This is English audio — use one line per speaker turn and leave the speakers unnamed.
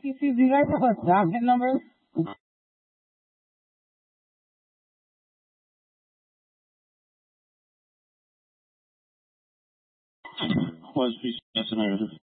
Do you guys have a docket number?
Was estimated.